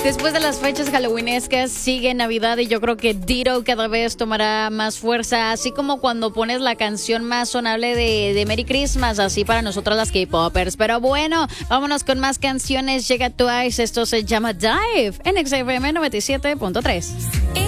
Después de las fechas halloweenescas sigue Navidad y yo creo que Ditto cada vez tomará más fuerza, así como cuando pones la canción más sonable de Merry Christmas, así para nosotros las K-Poppers. Pero bueno, vámonos con más canciones. Llega Twice, esto se llama Dive en XFM 97.3.